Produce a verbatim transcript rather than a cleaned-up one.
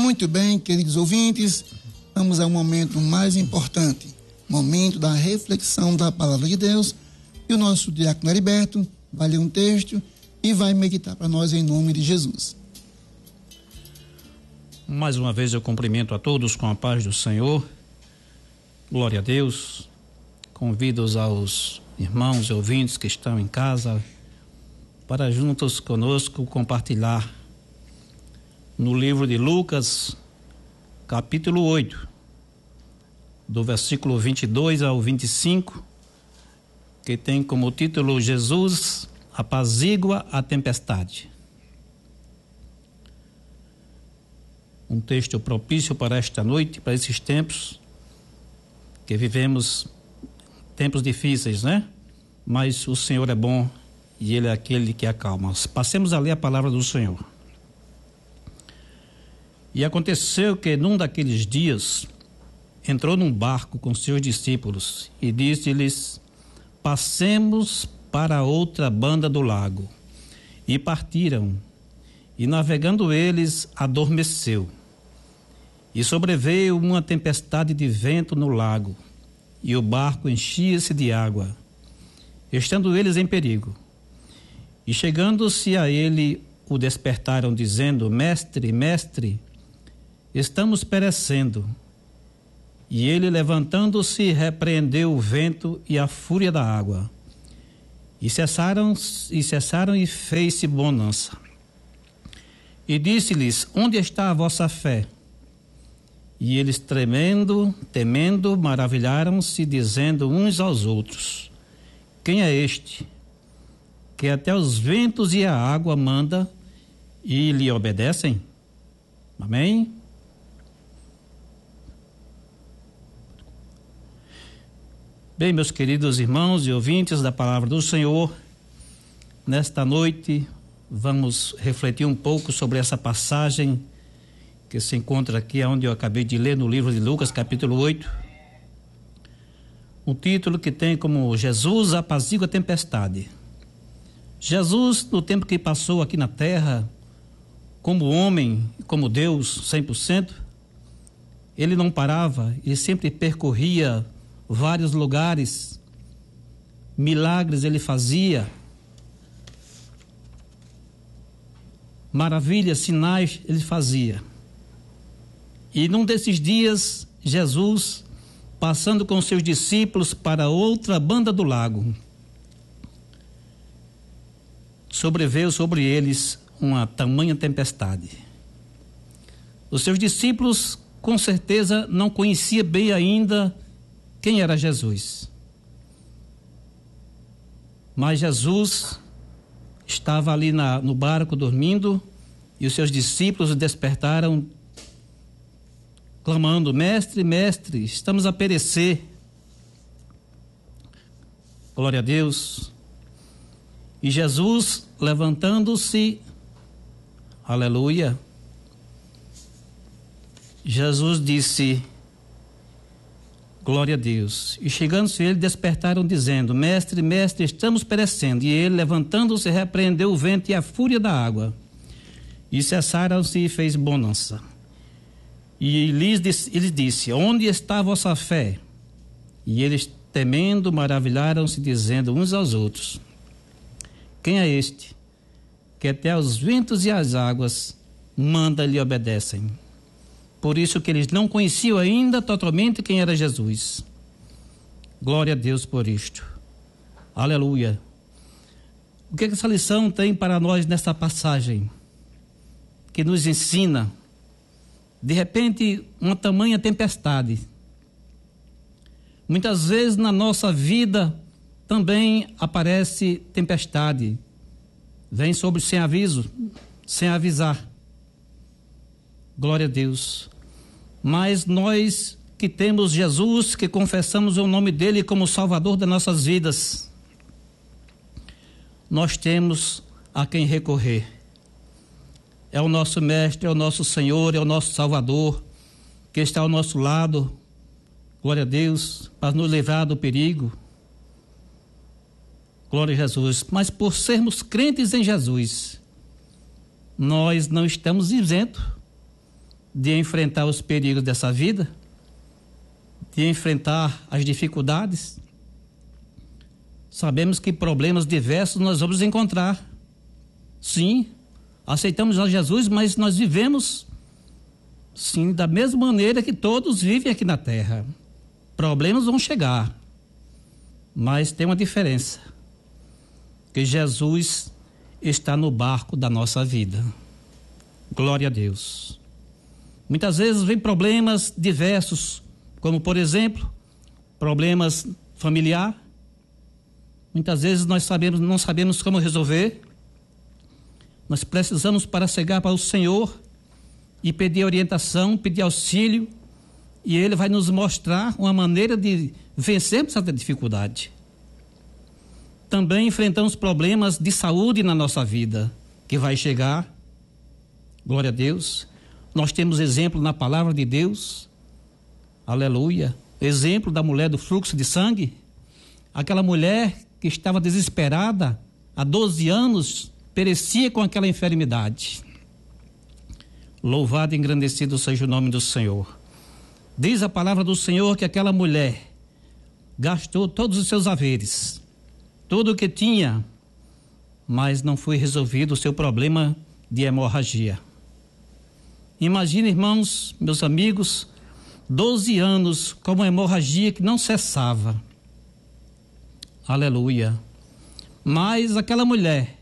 Muito bem, queridos ouvintes, vamos ao momento mais importante, momento da reflexão da palavra de Deus, e o nosso diácono Heriberto vai ler um texto e vai meditar para nós em nome de Jesus. Mais uma vez eu cumprimento a todos com a paz do Senhor. Glória a Deus. Convido-os aos irmãos e ouvintes que estão em casa para juntos conosco compartilhar no livro de Lucas, capítulo oito, do versículo vinte e dois ao vinte e cinco, que tem como título Jesus apazigua a tempestade. Um texto propício para esta noite, para esses tempos que vivemos, tempos difíceis, né? Mas o Senhor é bom e Ele é aquele que acalma. Passemos a ler a palavra do Senhor. E aconteceu que num daqueles dias entrou num barco com seus discípulos e disse-lhes: passemos para outra banda do lago. E partiram, e navegando eles, adormeceu. E sobreveio uma tempestade de vento no lago, e o barco enchia-se de água, estando eles em perigo. E chegando-se a ele, o despertaram, dizendo: Mestre, mestre, estamos perecendo. E ele, levantando-se, repreendeu o vento e a fúria da água. E cessaram, e cessaram e fez-se bonança. E disse-lhes: onde está a vossa fé? E eles, tremendo, temendo, maravilharam-se, dizendo uns aos outros: quem é este, que até os ventos e a água manda e lhe obedecem? Amém? Bem, meus queridos irmãos e ouvintes da palavra do Senhor, nesta noite vamos refletir um pouco sobre essa passagem que se encontra aqui onde eu acabei de ler no livro de Lucas, capítulo oito. Um título que tem como Jesus apazigua a tempestade. Jesus, no tempo que passou aqui na terra, como homem, como Deus, cem por cento, ele não parava, ele sempre percorria vários lugares, milagres ele fazia, maravilhas, sinais ele fazia. E num desses dias, Jesus, passando com seus discípulos para outra banda do lago, sobreveio sobre eles uma tamanha tempestade. Os seus discípulos, com certeza, não conheciam bem ainda quem era Jesus. Mas Jesus estava ali na, no barco dormindo, e os seus discípulos o despertaram, clamando: mestre, mestre, estamos a perecer. Glória a Deus. E Jesus, levantando-se, aleluia, Jesus disse: glória a Deus. E chegando-se ele, despertaram, dizendo: mestre, mestre, estamos perecendo. E ele, levantando-se, repreendeu o vento e a fúria da água, e cessaram-se e fez bonança. E lhes disse, ele disse: onde está a vossa fé? E eles, temendo, maravilharam-se, dizendo uns aos outros: quem é este, que até os ventos e as águas manda e lhe obedecem? Por isso que eles não conheciam ainda totalmente quem era Jesus. Glória a Deus por isto. Aleluia. O que essa lição tem para nós nessa passagem? Que nos ensina, de repente, uma tamanha tempestade. Muitas vezes na nossa vida também aparece tempestade. Vem sobre sem aviso, sem avisar. Glória a Deus. Mas nós que temos Jesus, que confessamos o nome dele como Salvador das nossas vidas, nós temos a quem recorrer. É o nosso Mestre, é o nosso Senhor, é o nosso Salvador, que está ao nosso lado, glória a Deus, para nos livrar do perigo. Glória a Jesus. Mas por sermos crentes em Jesus, nós não estamos isentos de enfrentar os perigos dessa vida, de enfrentar as dificuldades. Sabemos que problemas diversos nós vamos encontrar. Sim, aceitamos a Jesus, mas nós vivemos, sim, da mesma maneira que todos vivem aqui na terra. Problemas vão chegar, mas tem uma diferença, que Jesus está no barco da nossa vida. Glória a Deus. Muitas vezes vem problemas diversos, como por exemplo, problemas familiares. Muitas vezes nós sabemos, não sabemos como resolver. Nós precisamos para chegar para o Senhor e pedir orientação, pedir auxílio, e Ele vai nos mostrar uma maneira de vencermos essa dificuldade. Também enfrentamos problemas de saúde na nossa vida, que vai chegar. Glória a Deus. Nós temos exemplo na palavra de Deus. Aleluia. Exemplo da mulher do fluxo de sangue. Aquela mulher que estava desesperada há doze anos, perecia com aquela enfermidade. Louvado e engrandecido seja o nome do Senhor. Diz a palavra do Senhor que aquela mulher gastou todos os seus haveres, tudo o que tinha, mas não foi resolvido o seu problema de hemorragia. Imagina, irmãos, meus amigos, doze anos com uma hemorragia que não cessava. Aleluia. Mas aquela mulher